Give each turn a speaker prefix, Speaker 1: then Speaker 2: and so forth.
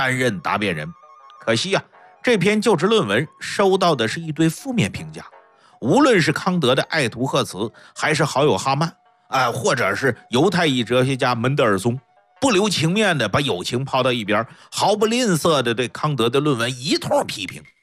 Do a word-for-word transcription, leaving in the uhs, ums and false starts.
Speaker 1: 担任答辩人。可惜啊，这篇就职论文收到的是一堆负面评价，无论是康德的爱徒赫茨，还是好友哈曼，哎，或者是犹太裔哲学家门德尔松，不留情面的把友情抛到一边，毫不吝啬的对康德的论文一通批评。